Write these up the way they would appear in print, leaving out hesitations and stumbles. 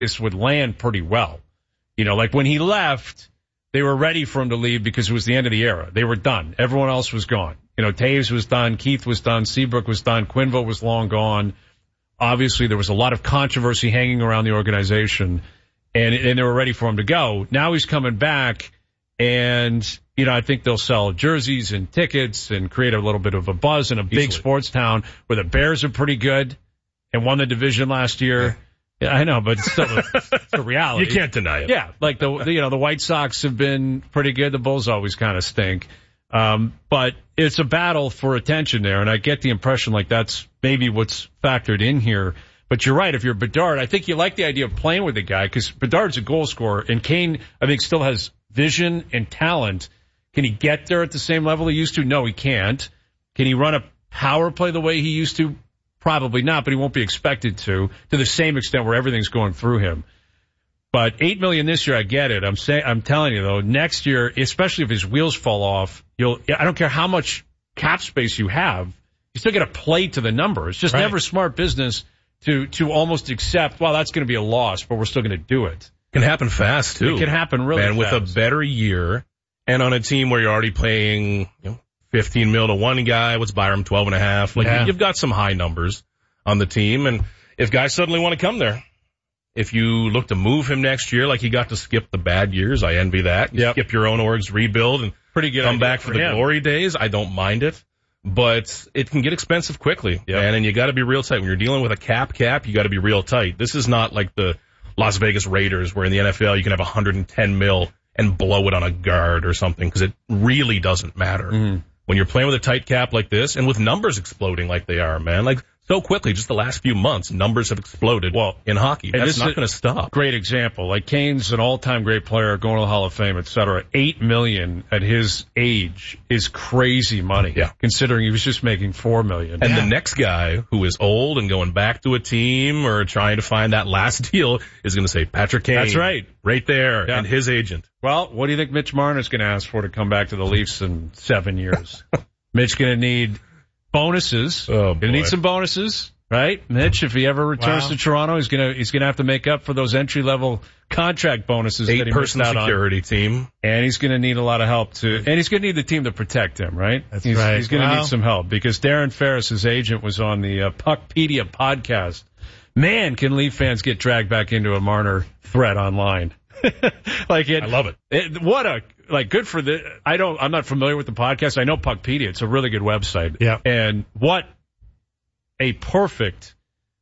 this would land pretty well. You know, like when he left, they were ready for him to leave because it was the end of the era. They were done. Everyone else was gone. You know, Taves was done. Keith was done. Seabrook was done. Quinville was long gone. Obviously, there was a lot of controversy hanging around the organization, and they were ready for him to go. Now he's coming back, and, you know, I think they'll sell jerseys and tickets and create a little bit of a buzz in a big sports town where the Bears are pretty good and won the division last year. Yeah, I know, but it's still it's a reality. You can't deny it. Yeah, like the White Sox have been pretty good. The Bulls always kind of stink. But it's a battle for attention there, and I get the impression like that's maybe what's factored in here. But you're right. If you're Bedard, I think you like the idea of playing with the guy because Bedard's a goal scorer, and Kane, I think, still has vision and talent. Can he get there at the same level he used to? No, he can't. Can he run a power play the way he used to? Probably not, but he won't be expected to the same extent where everything's going through him. But $8 million this year, I get it. I'm telling you though, next year, especially if his wheels fall off, I don't care how much cap space you have, you still got to play to the number. It's just never smart business to almost accept, well, that's going to be a loss, but we're still going to do it. It can happen fast too. It can happen really fast. And with a better year and on a team where you're already paying, $15 million to one guy, what's Byram, 12.5. Like you've got some high numbers on the team, and if guys suddenly want to come there, if you look to move him next year, like he got to skip the bad years, I envy that. Skip your own org's rebuild and pretty good come back for the glory days. I don't mind it, but it can get expensive quickly, man, and you got to be real tight when you're dealing with a cap. You got to be real tight. This is not like the Las Vegas Raiders, where in the NFL you can have $110 million and blow it on a guard or something, because it really doesn't matter. When you're playing with a tight cap like this and with numbers exploding like they are, man, like so quickly, just the last few months, numbers have exploded in hockey. That's not going to stop. Great example. Like Kane's an all-time great player, going to the Hall of Fame, et cetera. $8 million at his age is crazy money. Yeah. Considering he was just making $4 million. And the next guy who is old and going back to a team or trying to find that last deal is going to say Patrick Kane. That's right. Right there. And his agent. Well, what do you think Mitch Marner's going to ask for to come back to the Leafs in 7 years? Mitch going to need bonuses. Oh, going to need some bonuses, right? Mitch, if he ever returns to Toronto, he's going to have to make up for those entry-level contract bonuses that he missed out on. 8-person security team. And he's going to need a lot of help and he's going to need the team to protect him, right? That's right. He's going to need some help because Darren Ferris, his agent, was on the Puckpedia podcast. Man, can Leaf fans get dragged back into a Marner thread online. I love it. Good for I'm not familiar with the podcast. I know Puckpedia. It's a really good website. Yeah. And what a perfect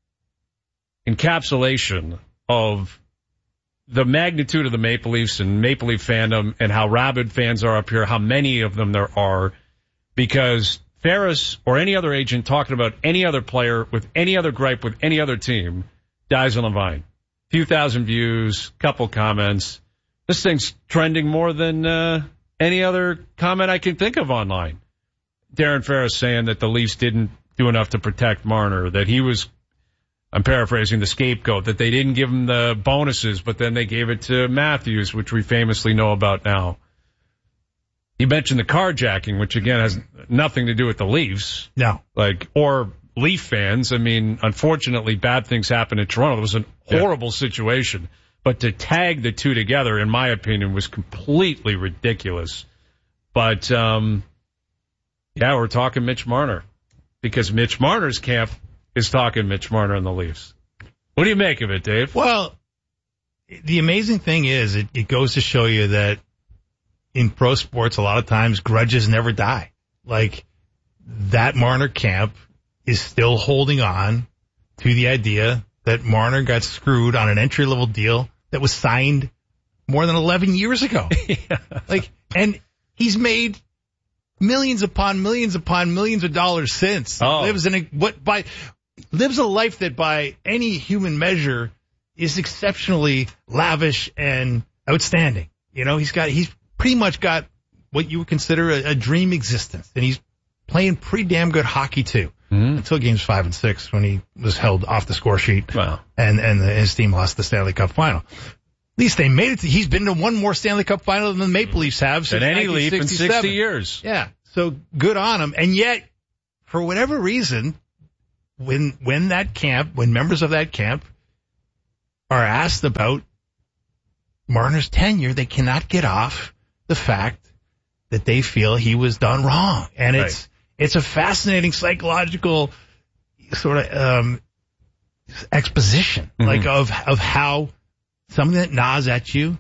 encapsulation of the magnitude of the Maple Leafs and Maple Leaf fandom and how rabid fans are up here, how many of them there are, because Ferris or any other agent talking about any other player with any other gripe with any other team dies on the vine. Few thousand views, couple comments. This thing's trending more than any other comment I can think of online. Darren Ferris saying that the Leafs didn't do enough to protect Marner, that he was, I'm paraphrasing, the scapegoat, that they didn't give him the bonuses, but then they gave it to Matthews, which we famously know about now. He mentioned the carjacking, which again has nothing to do with the Leafs. No. Or Leaf fans. I mean, unfortunately, bad things happened in Toronto. It was a horrible situation. But to tag the two together, in my opinion, was completely ridiculous. But, we're talking Mitch Marner. Because Mitch Marner's camp is talking Mitch Marner and the Leafs. What do you make of it, Dave? Well, the amazing thing is it goes to show you that in pro sports, a lot of times grudges never die. Like, that Marner camp is still holding on to the idea that Marner got screwed on an entry-level deal that was signed more than 11 years ago. And he's made millions upon millions upon millions of dollars since. Lives a life that by any human measure is exceptionally lavish and outstanding. He's pretty much got what you would consider a dream existence, and he's playing pretty damn good hockey too. Until games 5 and 6 when he was held off the score sheet. Wow. And his team lost the Stanley Cup final. At least they made it. He's been to one more Stanley Cup final than the Maple Leafs have since any Leaf in 60 years. Yeah. So good on him. And yet, for whatever reason, when members of that camp are asked about Marner's tenure, they cannot get off the fact that they feel he was done wrong. And it's a fascinating psychological sort of exposition, like of how something that gnaws at you,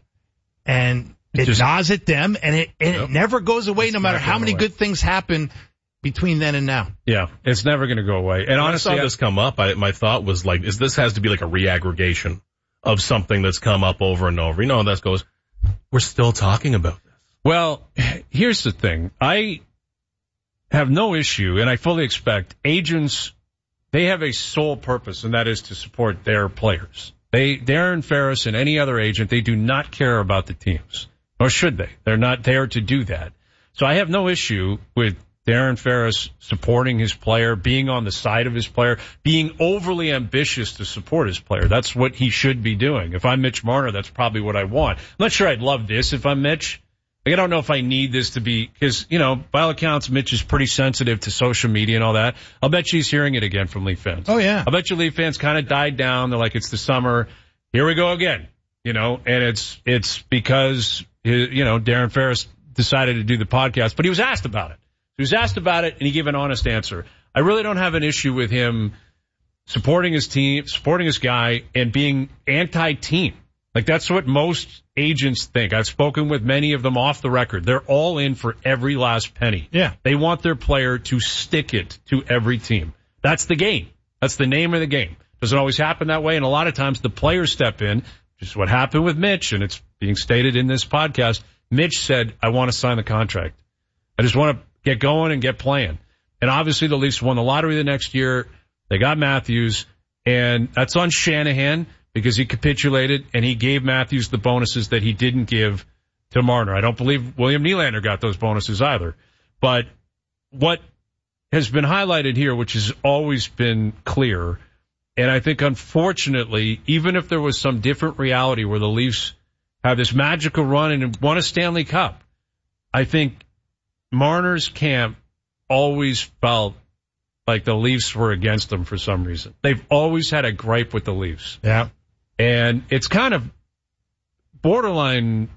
and it gnaws at them, and it never goes away, no matter how many good things happen between then and now. Yeah, it's never going to go away. And honestly, I saw this come up, my thought was like, this has to be like a reaggregation of something that's come up over and over. You know, that goes, we're still talking about this. Well, here's the thing. I have no issue, and I fully expect agents, they have a sole purpose, and that is to support their players. Darren Ferris and any other agent, they do not care about the teams. Or should they? They're not there to do that. So I have no issue with Darren Ferris supporting his player, being on the side of his player, being overly ambitious to support his player. That's what he should be doing. If I'm Mitch Marner, that's probably what I want. I'm not sure I'd love this if I'm Mitch. I don't know if I need this to be, because, you know, by all accounts, Mitch is pretty sensitive to social media and all that. I'll bet she's hearing it again from Leaf fans. Oh, yeah. I bet you Leaf fans kind of died down. They're like, it's the summer. Here we go again. You know, and it's because, you know, Darren Ferris decided to do the podcast, but he was asked about it. He was asked about it, and he gave an honest answer. I really don't have an issue with him supporting his team, supporting his guy, and being anti-team. Like, that's what most agents think. I've spoken with many of them off the record. They're all in for every last penny. Yeah. They want their player to stick it to every team. That's the game. That's the name of the game. Doesn't always happen that way, and a lot of times the players step in, which is what happened with Mitch, and it's being stated in this podcast. Mitch said, I want to sign the contract. I just want to get going and get playing. And obviously the Leafs won the lottery the next year. They got Matthews, and that's on Shanahan, because he capitulated and he gave Matthews the bonuses that he didn't give to Marner. I don't believe William Nylander got those bonuses either. But what has been highlighted here, which has always been clear, and I think unfortunately, even if there was some different reality where the Leafs have this magical run and won a Stanley Cup, I think Marner's camp always felt like the Leafs were against them for some reason. They've always had a gripe with the Leafs. Yeah. And it's kind of borderline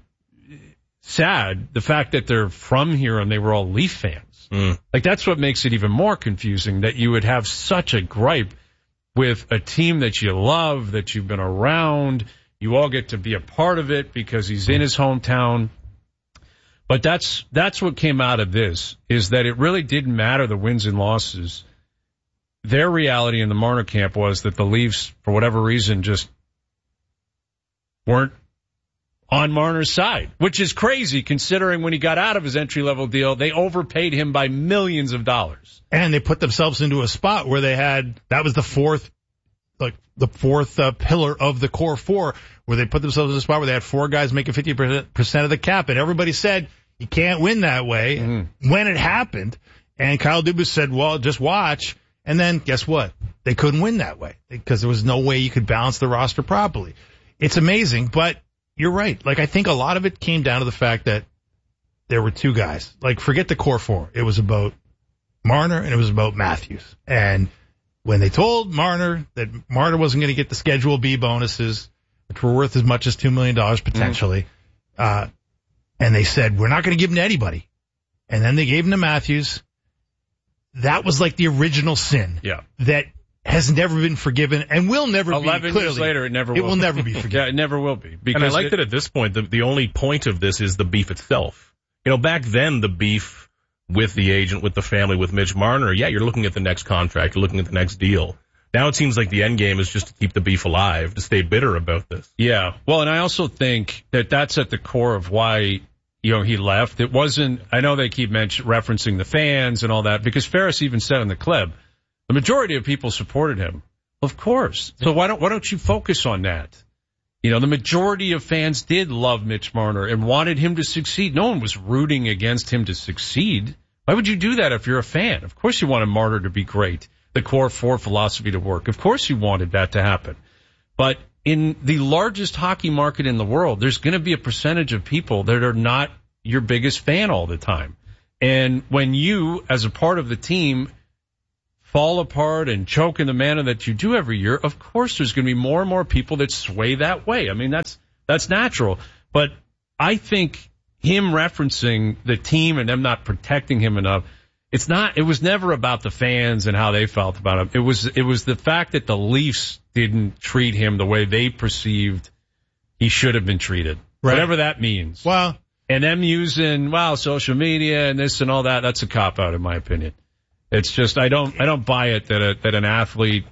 sad, the fact that they're from here and they were all Leaf fans. Like, that's what makes it even more confusing, that you would have such a gripe with a team that you love, that you've been around. You all get to be a part of it because he's in his hometown. But that's what came out of this, is that it really didn't matter the wins and losses. Their reality in the Marner camp was that the Leafs, for whatever reason, just weren't on Marner's side, which is crazy considering when he got out of his entry-level deal, they overpaid him by millions of dollars. And they put themselves into a spot where they had, that was the fourth pillar of the core four, where they put themselves in a spot where they had four guys making 50% of the cap, and everybody said, you can't win that way. When it happened, and Kyle Dubas said, well, just watch. And then guess what? They couldn't win that way because there was no way you could balance the roster properly. It's amazing, but you're right. Like, I think a lot of it came down to the fact that there were two guys. Like, forget the core four. It was about Marner and it was about Matthews. And when they told Marner that Marner wasn't going to get the Schedule B bonuses, which were worth as much as $2 million potentially, and they said, we're not going to give them to anybody. And then they gave them to Matthews. That was like the original sin. Yeah. That has never been forgiven and will never be. 11 years later, it will never be forgiven. Yeah, it never will be. And I like that at this point, the only point of this is the beef itself. You know, back then, the beef with the agent, with the family, with Mitch Marner, yeah, you're looking at the next contract, you're looking at the next deal. Now it seems like the end game is just to keep the beef alive, to stay bitter about this. Yeah. Well, and I also think that that's at the core of why, you know, he left. It wasn't, I know they keep referencing the fans and all that, because Ferris even said in the clip, the majority of people supported him. Of course. So why don't you focus on that? You know, the majority of fans did love Mitch Marner and wanted him to succeed. No one was rooting against him to succeed. Why would you do that if you're a fan? Of course you wanted Marner to be great, the core four philosophy to work. Of course you wanted that to happen. But in the largest hockey market in the world, there's going to be a percentage of people that are not your biggest fan all the time. And when you, as a part of the team, fall apart and choke in the manner that you do every year, of course there's going to be more and more people that sway that way. I mean, that's natural. But I think him referencing the team and them not protecting him enough, it was never about the fans and how they felt about him. It was the fact that the Leafs didn't treat him the way they perceived he should have been treated. Right. Whatever that means. Well, and them using, social media and this and all that, that's a cop-out in my opinion. It's just, I don't buy it that an athlete,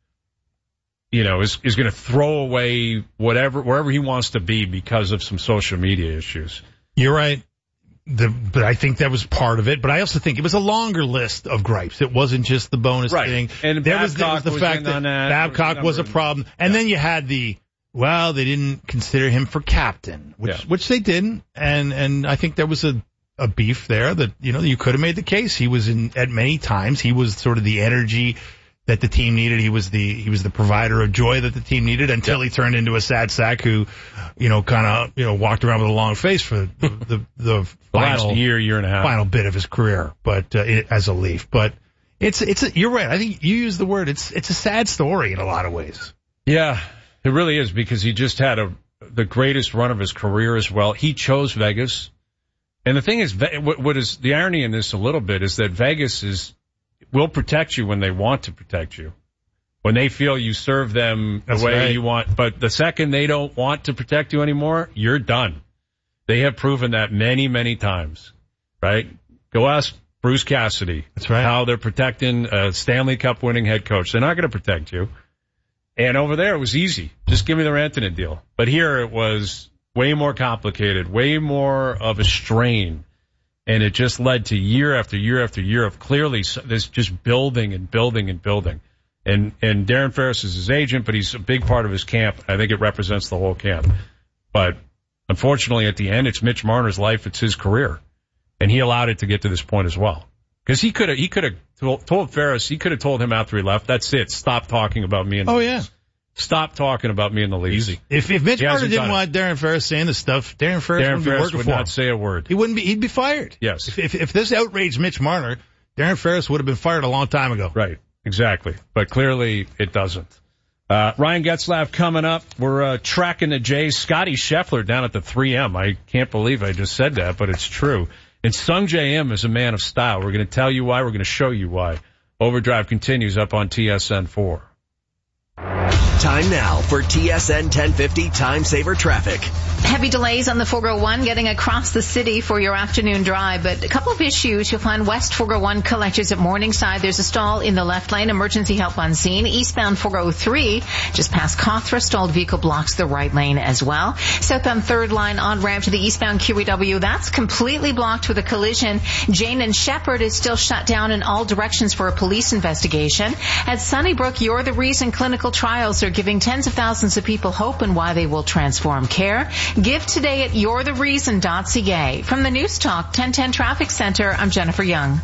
is going to throw away wherever he wants to be because of some social media issues. You're right. But I think that was part of it. But I also think it was a longer list of gripes. It wasn't just the bonus thing. And there was the fact that Babcock was a problem. And then you had they didn't consider him for captain, which they didn't. And I think there was a beef there that, you could have made the case. He was at many times, he was sort of the energy that the team needed. He was the provider of joy that the team needed until he turned into a sad sack who, walked around with a long face for the last year and a half, final bit of his career, but, as a Leaf. But you're right. I think you used the word, it's a sad story in a lot of ways. Yeah, it really is, because he just had the greatest run of his career as well. He chose Vegas. And the thing is, what is the irony in this a little bit is that Vegas will protect you when they want to protect you, when they feel you serve them the way you want. But the second they don't want to protect you anymore, you're done. They have proven that many, many times, right? Go ask Bruce Cassidy. That's right. How they're protecting a Stanley Cup winning head coach. They're not going to protect you. And over there, it was easy. Just give me the Rantanen deal. But here it was way more complicated, way more of a strain. And it just led to year after year after year of clearly this just building and building and building. And Darren Ferris is his agent, but he's a big part of his camp. I think it represents the whole camp. But unfortunately, at the end, it's Mitch Marner's life. It's his career. And he allowed it to get to this point as well. Because he could have told Ferris, he could have told him after he left, that's it. Stop talking about me and the Leafs. Stop talking about me in the Leafs. Easy. If Mitch Marner didn't want Darren Ferris saying this stuff, Darren Ferris would not say a word. He'd be fired. Yes. If this outraged Mitch Marner, Darren Ferris would have been fired a long time ago. Right. Exactly. But clearly it doesn't. Ryan Getzlaf coming up. We're tracking the Jays. Scotty Scheffler down at the 3M. I can't believe I just said that, but it's true. And Sung J M is a man of style. We're going to tell you why. We're going to show you why. Overdrive continues up on TSN 4. Time now for TSN 1050 Time Saver Traffic. Heavy delays on the 401 getting across the city for your afternoon drive, but a couple of issues. You'll find West 401 collectors at Morningside. There's a stall in the left lane. Emergency help on scene. Eastbound 403, just past Cawthra, stalled vehicle blocks the right lane as well. Southbound third line on ramp to the eastbound QEW. That's completely blocked with a collision. Jane and Shepherd is still shut down in all directions for a police investigation. At Sunnybrook, You're the Reason clinical trials are giving tens of thousands of people hope and why they will transform care. Give today at you'rethereason.ca. From the News Talk 1010 Traffic Center, I'm Jennifer Young.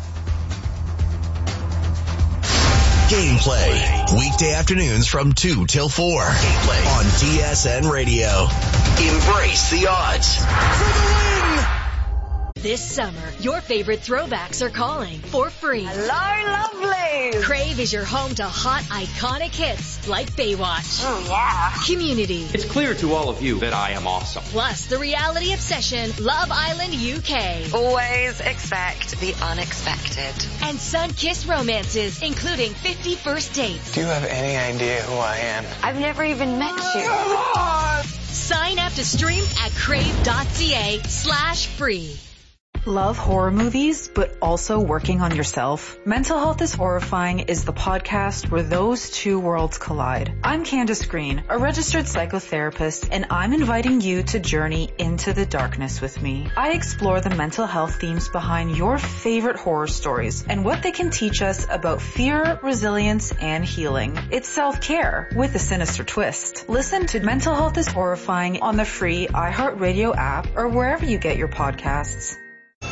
Gameplay. Weekday afternoons from 2 till 4. Gameplay on TSN Radio. Embrace the odds. For the win! This summer, your favorite throwbacks are calling for free. Hello, lovely. Crave is your home to hot, iconic hits like Baywatch. Oh, yeah. Community. It's clear to all of you that I am awesome. Plus, the reality obsession, Love Island UK. Always expect the unexpected. And sun-kissed romances, including 50 First Dates. Do you have any idea who I am? I've never even met you. Come on! Sign up to stream at crave.ca/free. Love horror movies, but also working on yourself? Mental Health is Horrifying is the podcast where those two worlds collide. I'm Candace Green, a registered psychotherapist, and I'm inviting you to journey into the darkness with me. I explore the mental health themes behind your favorite horror stories and what they can teach us about fear, resilience, and healing. It's self-care with a sinister twist. Listen to Mental Health is Horrifying on the free iHeartRadio app or wherever you get your podcasts.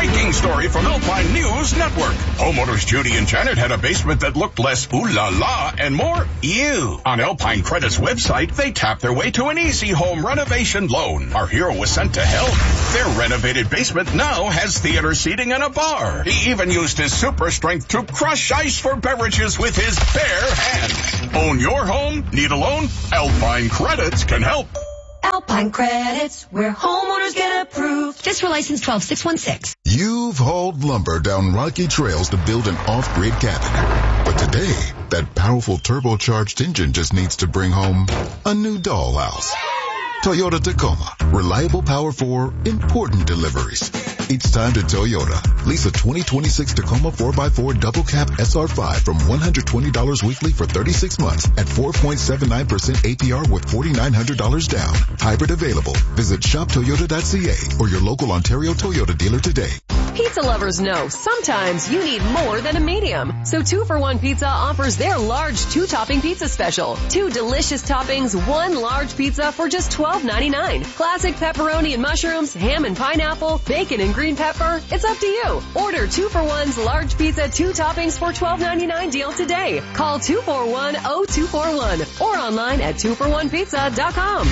breaking story from Alpine News Network. Homeowners Judy and Janet had a basement that looked less ooh la la and more ew. On Alpine Credit's website, they tapped their way to an easy home renovation loan. Our hero was sent to help. Their renovated basement now has theater seating and a bar. He even used his super strength to crush ice for beverages with his bare hands. Own your home? Need a loan? Alpine Credits can help. Alpine Credits, where homeowners get approved. Just for license 12616. You've hauled lumber down rocky trails to build an off-grid cabin. But today, that powerful turbocharged engine just needs to bring home a new dollhouse. Toyota Tacoma. Reliable power for important deliveries. It's time to Toyota. Lease a 2026 Tacoma 4x4 double cab SR5 from $120 weekly for 36 months at 4.79% APR with $4,900 down. Hybrid available. Visit shoptoyota.ca or your local Ontario Toyota dealer today. Pizza lovers know sometimes you need more than a medium. So 2-for-1 Pizza offers their large 2-topping pizza special. 2 delicious toppings, 1 large pizza for just $12.99. Classic pepperoni and mushrooms, ham and pineapple, bacon and green pepper. It's up to you. Order 2-for-1's large pizza 2 toppings for $12.99 deal today. Call 241-0241 or online at 2for1pizza.com.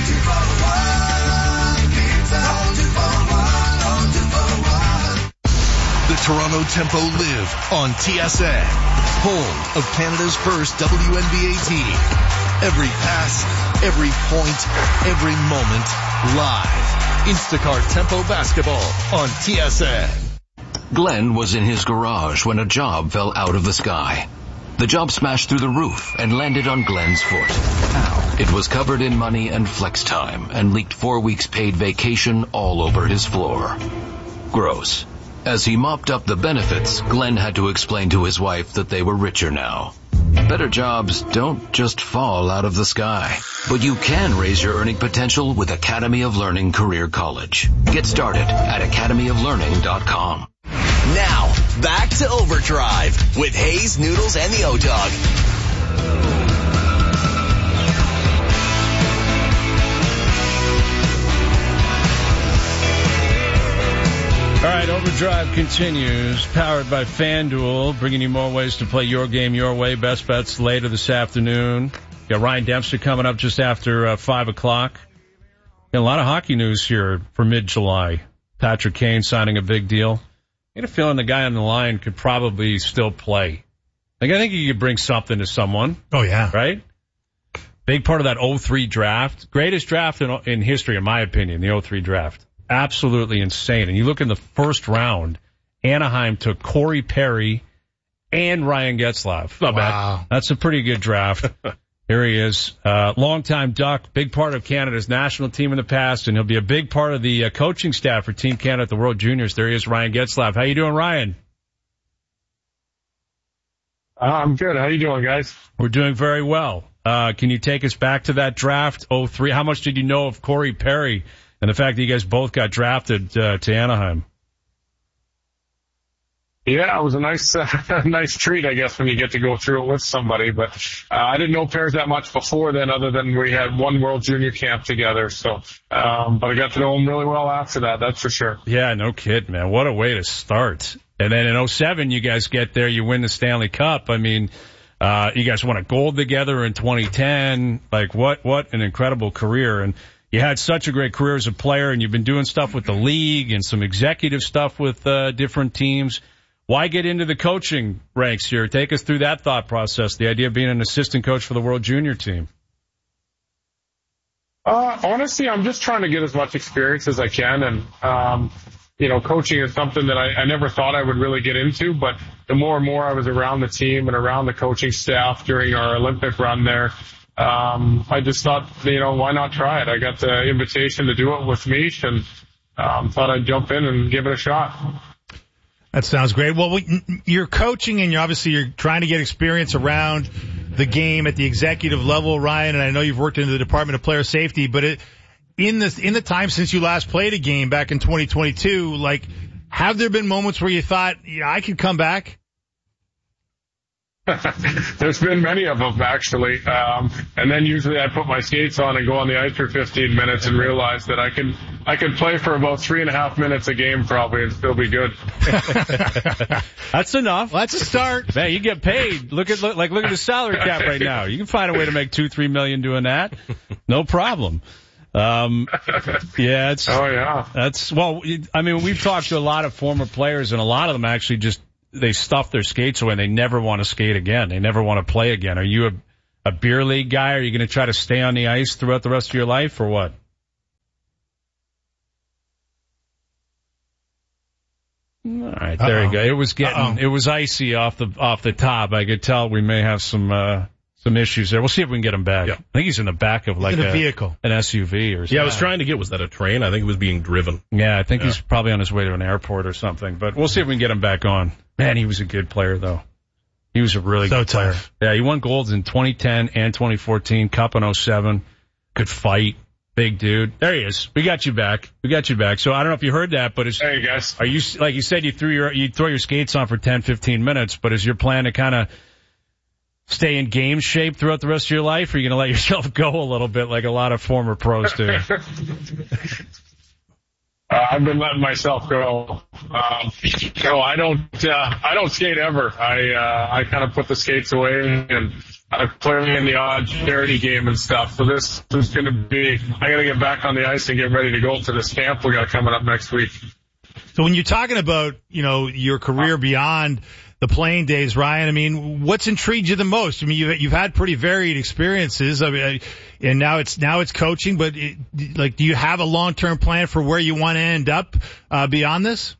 241. The Toronto Tempo live on TSN, home of Canada's first WNBA team. Every pass, every point, every moment, live. Instacart Tempo basketball on TSN. Glenn was in his garage when a job fell out of the sky. The job smashed through the roof and landed on Glenn's foot. Ow. It was covered in money and flex time and leaked 4 weeks paid vacation all over his floor. Gross. As he mopped up the benefits, Glenn had to explain to his wife that they were richer now. Better jobs don't just fall out of the sky, but you can raise your earning potential with Academy of Learning Career College. Get started at academyoflearning.com. Now, back to Overdrive with Hayes, Noodles, and the O-Dog. All right, Overdrive continues, powered by FanDuel, bringing you more ways to play your game your way. Best bets later this afternoon. Got Ryan Dempster coming up just after 5 o'clock. Got a lot of hockey news here for mid-July. Patrick Kane signing a big deal. I get a feeling the guy on the line could probably still play. Like, I think he could bring something to someone. Oh, yeah. Right? Big part of that 03 draft. Greatest draft in history, in my opinion, the 03 draft. Absolutely insane. And you look in the first round, Anaheim took Corey Perry and Ryan Getzlaf. Not bad. That's a pretty good draft. Here he is. Longtime Duck, big part of Canada's national team in the past, and he'll be a big part of the coaching staff for Team Canada at the World Juniors. There he is, Ryan Getzlaf. How you doing, Ryan? I'm good. How you doing, guys? We're doing very well. Can you take us back to that draft, 03? How much did you know of Corey Perry and the fact that you guys both got drafted to Anaheim? Yeah, it was a nice treat, I guess, when you get to go through it with somebody. But I didn't know Pears that much before then, other than we had one World Junior camp together. So, but I got to know him really well after that, that's for sure. Yeah, no kid, man. What a way to start. And then in 07, you guys get there, you win the Stanley Cup. I mean, you guys won a gold together in 2010. Like, what an incredible career. And you had such a great career as a player, and you've been doing stuff with the league and some executive stuff with different teams. Why get into the coaching ranks here? Take us through that thought process, the idea of being an assistant coach for the World Junior team. Honestly, I'm just trying to get as much experience as I can. And, coaching is something that I never thought I would really get into. But the more and more I was around the team and around the coaching staff during our Olympic run there, I just thought, why not try it? I got the invitation to do it with Mish and thought I'd jump in and give it a shot. That sounds great. Well, you're coaching and you're trying to get experience around the game at the executive level, Ryan, and I know you've worked in the Department of Player Safety, but in the time since you last played a game back in 2022, like, have there been moments where you thought, I could come back? There's been many of them, actually. And then usually I put my skates on and go on the ice for 15 minutes and realize that I can play for about 3.5 minutes a game probably and still be good. That's enough. Well, that's a start. Man, you get paid. Look at the salary cap right now. You can find a way to make $2-3 million doing that. No problem. Yeah, we've talked to a lot of former players, and a lot of them actually just, they stuff their skates away and they never want to skate again. They never want to play again. Are you a beer league guy? Are you going to try to stay on the ice throughout the rest of your life, or what? All right, there you go. It was icy off the top. I could tell we may have some issues there. We'll see if we can get him back. Yeah. I think he's in the back of like a vehicle, an SUV or something. Yeah, I was trying to get, was that a train? I think it was being driven. Yeah, I think he's probably on his way to an airport or something, but we'll see if we can get him back on. Man, he was a good player though. He was a really good player. Yeah, he won golds in 2010 and 2014, Cup in 2007. Could fight. Big dude. There he is. We got you back. So I don't know if you heard that, but hey guys. Are you, like you said, you throw your skates on for 10, 15 minutes, but is your plan to kind of stay in game shape throughout the rest of your life, or are you going to let yourself go a little bit like a lot of former pros do? I've been letting myself go. I don't skate ever. I kind of put the skates away and I play in the odd charity game and stuff. So this is going to be, I got to get back on the ice and get ready to go to this camp we got coming up next week. So when you're talking about, your career beyond the playing days, Ryan, I mean, what's intrigued you the most? I mean, you've had pretty varied experiences. I mean, and now it's coaching, but do you have a long-term plan for where you want to end up, beyond this?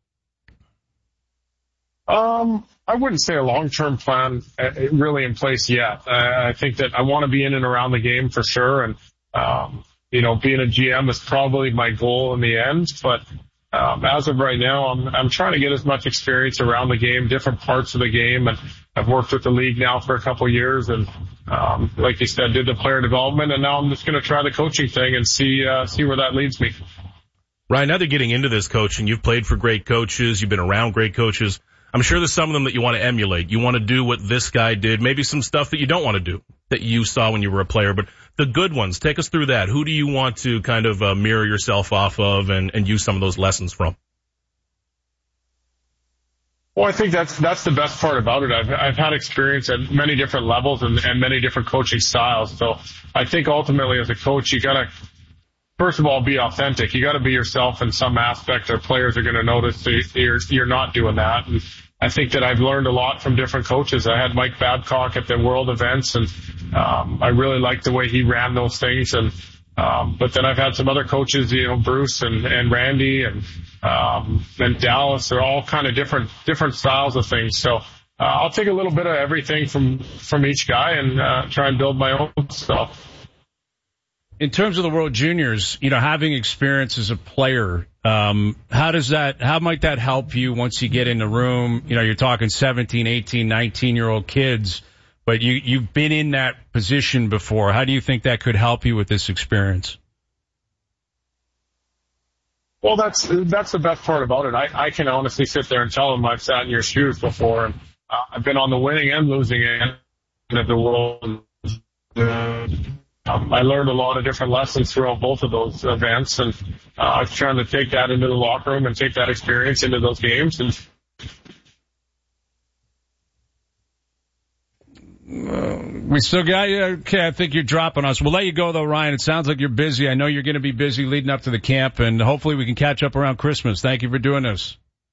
I wouldn't say a long-term plan really in place yet. I think that I want to be in and around the game for sure. And, being a GM is probably my goal in the end, but as of right now, I'm trying to get as much experience around the game, different parts of the game, and I've worked with the league now for a couple of years, and like you said, did the player development, and now I'm just going to try the coaching thing and see where that leads me. Ryan, now they're getting into this coaching. You've played for great coaches. You've been around great coaches. I'm sure there's some of them that you want to emulate. You want to do what this guy did. Maybe some stuff that you don't want to do that you saw when you were a player. But the good ones, take us through that. Who do you want to kind of mirror yourself off of and use some of those lessons from? Well, I think that's the best part about it. I've had experience at many different levels and many different coaching styles. So I think ultimately as a coach, you got to, first of all, be authentic. You got to be yourself in some aspect, or players are going to notice that you're not doing that. And I think that I've learned a lot from different coaches. I had Mike Babcock at the World events, and I really liked the way he ran those things. And but then I've had some other coaches, Bruce and Randy and Dallas. They're all kind of different styles of things. So I'll take a little bit of everything from each guy and try and build my own stuff. In terms of the World Juniors, having experience as a player, how might that help you once you get in the room? You're talking 17, 18, 19-year-old kids, but you've been in that position before. How do you think that could help you with this experience? Well, that's the best part about it. I can honestly sit there and tell them I've sat in your shoes before, and I've been on the winning and losing end of the world. I learned a lot of different lessons throughout both of those events, and I was trying to take that into the locker room and take that experience into those games. And we still got you. Okay, I think you're dropping us. We'll let you go, though, Ryan. It sounds like you're busy. I know you're going to be busy leading up to the camp, and hopefully we can catch up around Christmas. Thank you for doing this.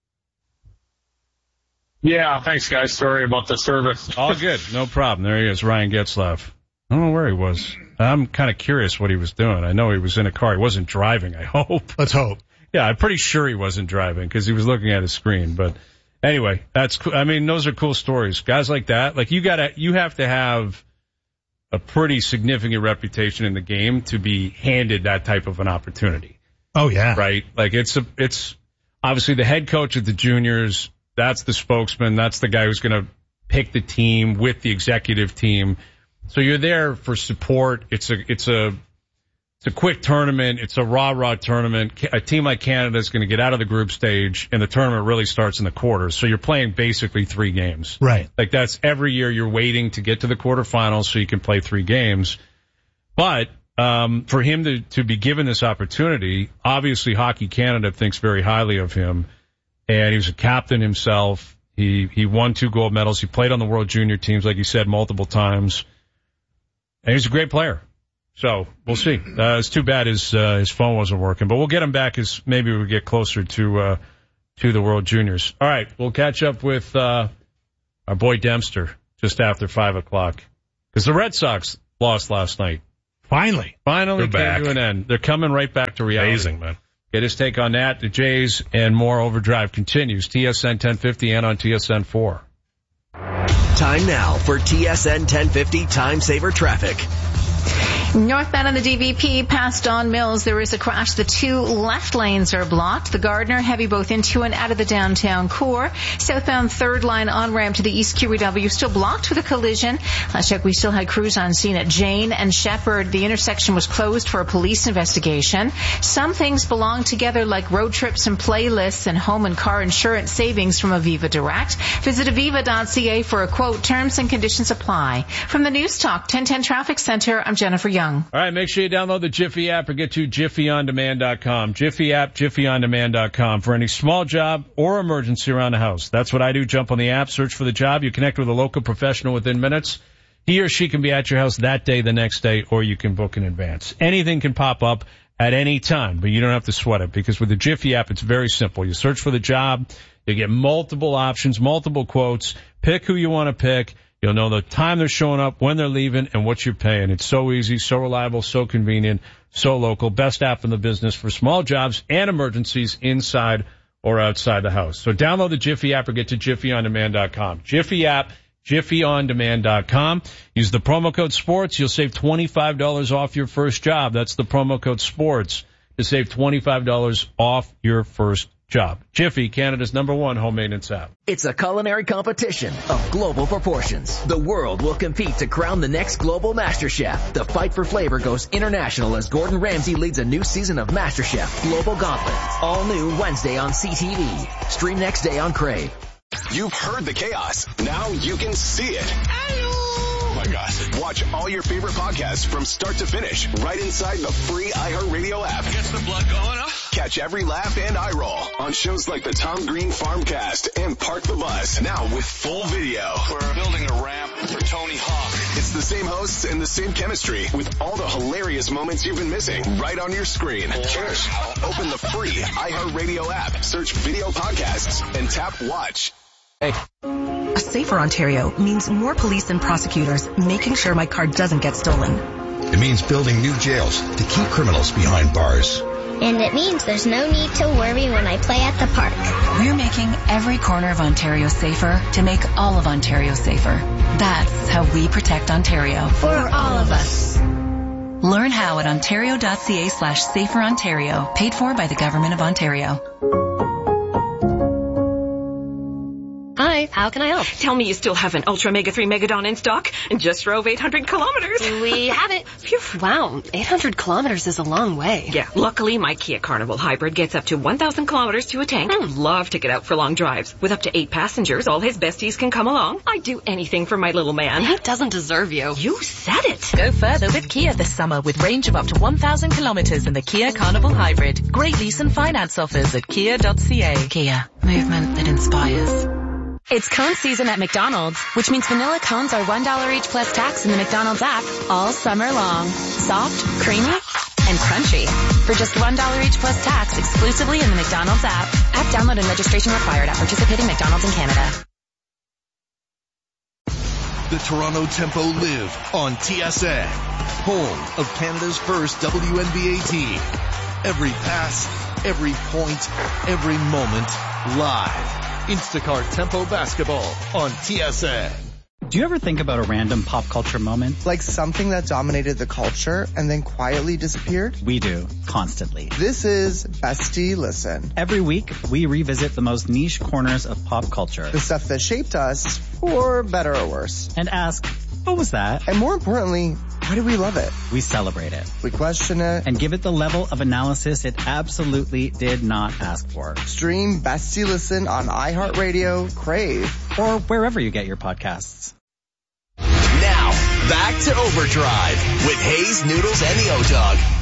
Yeah, thanks, guys. Sorry about the service. All good. No problem. There he is, Ryan Getzlaf. I don't know where he was. I'm kind of curious what he was doing. I know he was in a car. He wasn't driving, I hope. Let's hope. Yeah, I'm pretty sure he wasn't driving because he was looking at his screen. But anyway, that's cool. I mean, those are cool stories. Guys like that, like you have to have a pretty significant reputation in the game to be handed that type of an opportunity. Oh, yeah. Right? Like it's obviously the head coach of the juniors. That's the spokesman. That's the guy who's going to pick the team with the executive team. So you're there for support. It's a it's a quick tournament. It's a rah-rah tournament. A team like Canada is going to get out of the group stage, and the tournament really starts in the quarters. So you're playing basically 3 games. Right. Like that's every year you're waiting to get to the quarterfinals so you can play 3 games. But for him to be given this opportunity, obviously Hockey Canada thinks very highly of him, and he was a captain himself. He won 2 gold medals. He played on the World Junior teams, like you said, multiple times, and he's a great player. So we'll see. It's too bad his phone wasn't working, but we'll get him back as maybe we get closer to the World Juniors. All right, we'll catch up with our boy Dempster just after 5 o'clock because the Red Sox lost last night. Finally came back to an end. They're coming right back to reality. Amazing, man. Get his take on that. The Jays and more Overdrive continues. TSN 1050 and on TSN 4. Time now for TSN 1050 Time Saver Traffic. Northbound on the DVP past Don Mills, there is a crash. The 2 left lanes are blocked. The Gardner, heavy both into and out of the downtown core. Southbound 3rd line on-ramp to the East QEW still blocked with a collision. Last check, we still had crews on scene at Jane and Shepherd. The intersection was closed for a police investigation. Some things belong together like road trips and playlists and home and car insurance savings from Aviva Direct. Visit aviva.ca for a quote. Terms and conditions apply. From the News Talk 1010 Traffic Center, I'm Jennifer Young. All right, make sure you download the Jiffy app or get to JiffyOnDemand.com. Jiffy app, JiffyOnDemand.com for any small job or emergency around the house. That's what I do. Jump on the app, search for the job. You connect with a local professional within minutes. He or she can be at your house that day, the next day, or you can book in advance. Anything can pop up at any time, but you don't have to sweat it because with the Jiffy app, it's very simple. You search for the job. You get multiple options, multiple quotes. Pick who you want to pick. You'll know the time they're showing up, when they're leaving, and what you're paying. It's so easy, so reliable, so convenient, so local. Best app in the business for small jobs and emergencies inside or outside the house. So download the Jiffy app or get to JiffyOnDemand.com. Jiffy app, JiffyOnDemand.com. Use the promo code SPORTS. You'll save $25 off your first job. That's the promo code SPORTS to save $25 off your first job. Jiffy, Canada's #1 home maintenance app. It's a culinary competition of global proportions. The world will compete to crown the next global master chef. The fight for flavor goes international as Gordon Ramsay leads a new season of MasterChef Global Gauntlet. All new Wednesday on CTV. Stream next day on Crave. You've heard the chaos. Now you can see it. Oh my gosh. Watch all your favorite podcasts from start to finish right inside the free iHeartRadio app. Gets the blood going, huh? Catch every laugh and eye roll on shows like the Tom Green Farmcast and Park the Bus. Now with full video. We're building a ramp for Tony Hawk. It's the same hosts and the same chemistry with all the hilarious moments you've been missing right on your screen. Cheers. Open the free iHeartRadio app, search video podcasts, and tap watch. Hey. A safer Ontario means more police and prosecutors making sure my car doesn't get stolen. It means building new jails to keep criminals behind bars. And it means there's no need to worry when I play at the park. We're making every corner of Ontario safer to make all of Ontario safer. That's how we protect Ontario. For all of us. Learn how at ontario.ca/saferontario. Paid for by the Government of Ontario. Hi, how can I help? Tell me you still have an Ultra Mega 3 Megadon in stock and just drove 800 kilometers. We have it. Phew, wow, 800 kilometers is a long way. Yeah, luckily my Kia Carnival Hybrid gets up to 1,000 kilometers to a tank. Love to get out for long drives. With up to 8 passengers, all his besties can come along. I'd do anything for my little man. He doesn't deserve you. You said it. Go further with Kia this summer with range of up to 1,000 kilometers in the Kia Carnival Hybrid. Great lease and finance offers at kia.ca. Kia, movement that inspires. It's cone season at McDonald's, which means vanilla cones are $1 each plus tax in the McDonald's app all summer long. Soft, creamy, and crunchy. For just $1 each plus tax exclusively in the McDonald's app. App download and registration required at participating McDonald's in Canada. The Toronto Tempo live on TSN, home of Canada's first WNBA team. Every pass, every point, every moment, live. Instacart Tempo Basketball on TSN. Do you ever think about a random pop culture moment? Like something that dominated the culture and then quietly disappeared? We do, constantly. This is Bestie Listen. Every week, we revisit the most niche corners of pop culture. The stuff that shaped us, for better or worse. And ask, what was that? And more importantly, Why do we love it? We celebrate it. We question it. And give it the level of analysis it absolutely did not ask for. Stream Bestie Listen on iHeartRadio, Crave, or wherever you get your podcasts. Now, back to Overdrive with Hayes, Noodles, and the O-Dog.